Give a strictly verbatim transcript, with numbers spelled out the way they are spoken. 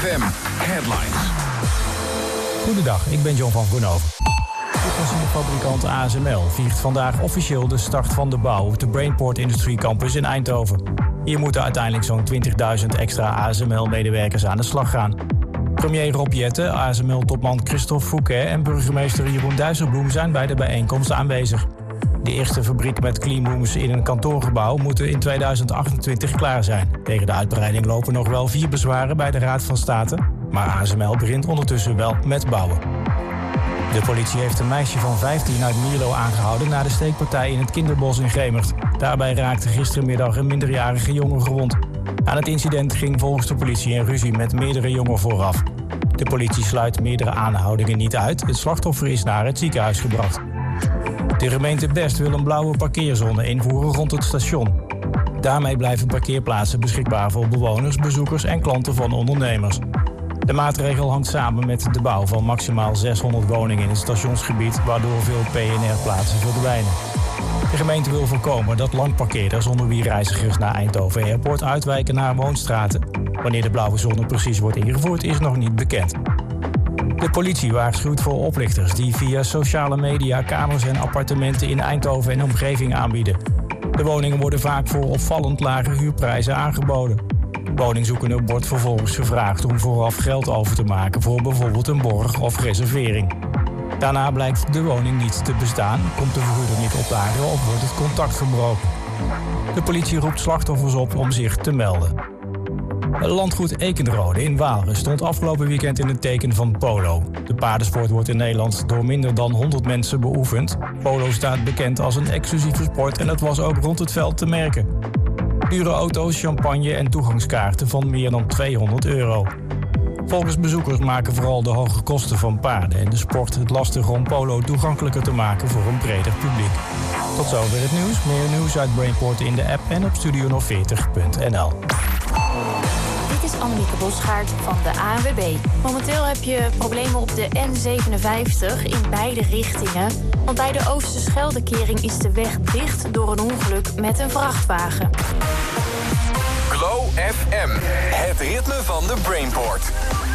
F M Headlines. Goedendag, ik ben John van Groenhoven. Fabrikant A S M L viert vandaag officieel de start van de bouw op de Brainport Industrie Campus in Eindhoven. Hier moeten uiteindelijk zo'n twintigduizend extra A S M L-medewerkers aan de slag gaan. Premier Rob Jetten, A S M L-topman Christophe Fouquet en burgemeester Jeroen Dijsselbloem zijn bij de bijeenkomst aanwezig. De eerste fabriek met cleanrooms in een kantoorgebouw moeten in tweeduizend achtentwintig klaar zijn. Tegen de uitbreiding lopen nog wel vier bezwaren bij de Raad van State, maar A S M L begint ondertussen wel met bouwen. De politie heeft een meisje van vijftien uit Mierlo aangehouden na de steekpartij in het kinderbos in Gemert. Daarbij raakte gistermiddag een minderjarige jongen gewond. Aan het incident ging volgens de politie een ruzie met meerdere jongen vooraf. De politie sluit meerdere aanhoudingen niet uit. Het slachtoffer is naar het ziekenhuis gebracht. De gemeente Best wil een blauwe parkeerzone invoeren rond het station. Daarmee blijven parkeerplaatsen beschikbaar voor bewoners, bezoekers en klanten van ondernemers. De maatregel hangt samen met de bouw van maximaal zeshonderd woningen in het stationsgebied, waardoor veel P N R-plaatsen verdwijnen. De gemeente wil voorkomen dat langparkeerders onder wie reizigers naar Eindhoven Airport uitwijken naar woonstraten. Wanneer de blauwe zone precies wordt ingevoerd is nog niet bekend. De politie waarschuwt voor oplichters die via sociale media kamers en appartementen in Eindhoven en omgeving aanbieden. De woningen worden vaak voor opvallend lage huurprijzen aangeboden. Woningzoekenden wordt vervolgens gevraagd om vooraf geld over te maken voor bijvoorbeeld een borg of reservering. Daarna blijkt de woning niet te bestaan, komt de verhuurder niet opdagen of wordt het contact verbroken. De politie roept slachtoffers op om zich te melden. Landgoed Ekenrode in Waalre stond afgelopen weekend in het teken van polo. De paardensport wordt in Nederland door minder dan honderd mensen beoefend. Polo staat bekend als een exclusieve sport en dat was ook rond het veld te merken. Dure auto's, champagne en toegangskaarten van meer dan tweehonderd euro. Volgens bezoekers maken vooral de hoge kosten van paarden en de sport het lastig om polo toegankelijker te maken voor een breder publiek. Tot zover het nieuws. Meer nieuws uit Brainport in de app en op studio nul veertig punt n l. Dit is Annemieke Bosgaard van de A N W B. Momenteel heb je problemen op de N zevenenvijftig in beide richtingen. Want bij de Oosterscheldekering is de weg dicht door een ongeluk met een vrachtwagen. Glow F M, het ritme van de Brainport.